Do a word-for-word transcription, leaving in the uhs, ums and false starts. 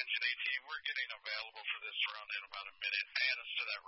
attention. AT, we're getting available for this round in about a minute. Add us to that